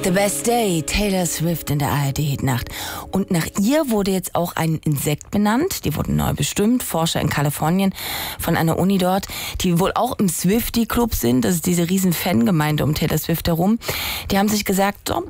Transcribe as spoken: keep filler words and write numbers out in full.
The Best Day, Taylor Swift in der A R D-Hitnacht. Und nach ihr wurde jetzt auch ein Insekt benannt. Die wurden neu bestimmt. Forscher in Kalifornien von einer Uni dort, die wohl auch im Swiftie-Club sind. Das ist diese riesen Fangemeinde um Taylor Swift herum. Die haben sich gesagt, so,